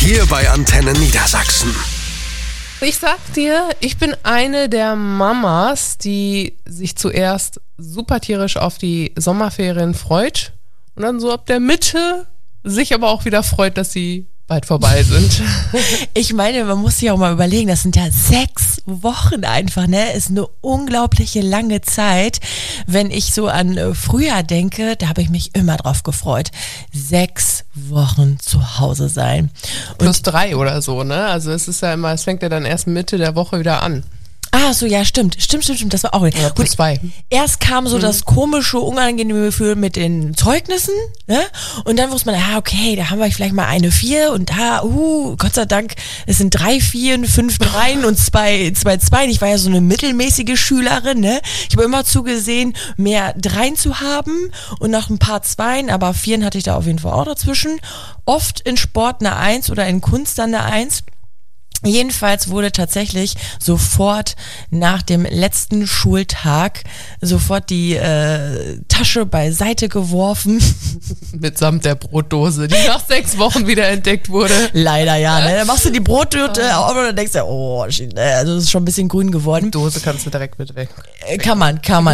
Hier bei Antenne Niedersachsen. Ich sag dir, ich bin eine der Mamas, die sich zuerst super tierisch auf die Sommerferien freut und dann so ab der Mitte sich aber auch wieder freut, dass sie bald vorbei sind. Ich meine, man muss sich auch mal überlegen, das sind ja 6 Wochen einfach, ne? Ist eine unglaubliche lange Zeit. Wenn ich so an Frühjahr denke, da habe ich mich immer drauf gefreut. 6 Wochen zu Hause sein. Plus 3 oder so, ne? Also es ist ja immer, es fängt ja dann erst Mitte der Woche wieder an. Ah, so, ja, stimmt, das war auch gut. Ja, plus 2. Erst kam so das komische, unangenehme Gefühl mit den Zeugnissen, ne? Und dann wusste man, okay, da haben wir vielleicht mal eine 4 und da, Gott sei Dank, es sind 3 Vieren, 5 Dreien und 2 Zweien. Ich war ja so eine mittelmäßige Schülerin, ne? Ich habe immer zugesehen, mehr Dreien zu haben und noch ein paar Zweien, aber Vieren hatte ich da auf jeden Fall auch dazwischen. Oft in Sport eine 1 oder in Kunst dann eine 1. Jedenfalls wurde tatsächlich sofort nach dem letzten Schultag sofort die Tasche beiseite geworfen. Mitsamt der Brotdose, die nach 6 Wochen wieder entdeckt wurde. Leider ja, ne? Dann machst du die Brottüte auf und dann denkst du, oh, shit, also das ist schon ein bisschen grün geworden. Die Dose kannst du direkt mit weg. Kann man.